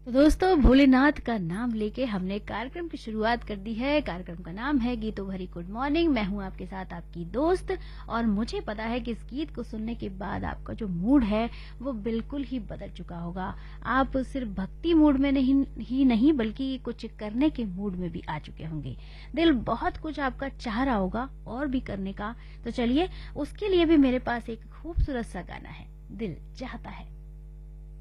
तो दोस्तों, भोलेनाथ का नाम लेके हमने कार्यक्रम की शुरुआत कर दी है। कार्यक्रम का नाम है गीतों भरी गुड मॉर्निंग। मैं हूं आपके साथ आपकी दोस्त, और मुझे पता है कि इस गीत को सुनने के बाद आपका जो मूड है वो बिल्कुल ही बदल चुका होगा। आप सिर्फ भक्ति मूड में नहीं बल्कि कुछ करने के मूड में भी आ चुके होंगे। दिल बहुत कुछ आपका चाह रहा होगा और भी करने का। तो चलिए, उसके लिए भी मेरे पास एक खूबसूरत सा गाना है, दिल चाहता है।